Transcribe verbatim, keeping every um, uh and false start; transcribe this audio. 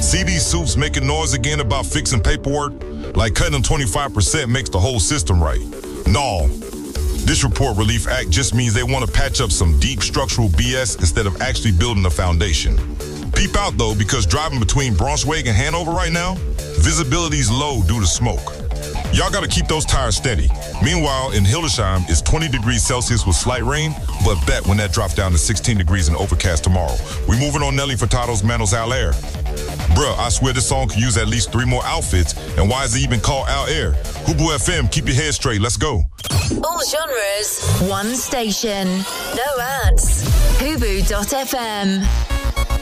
See these suits making noise again about fixing paperwork? Like cutting them twenty-five percent makes the whole system right. No. This Report Relief Act just means they want to patch up some deep structural B S instead of actually building a foundation. Peep out, though, because driving between Braunschweig and Hanover right now, visibility's low due to smoke. Y'all got to keep those tires steady. Meanwhile, in Hildesheim, it's twenty degrees Celsius with slight rain, but bet when that drops down to sixteen degrees and overcast tomorrow. We moving on Nelly Furtado's Manos Al Air. Bruh, I swear this song could use at least three more outfits, and why is it even called Al Air? Hubu F M, keep your head straight, let's go. All genres, one station, no ads. Hubu dot F M.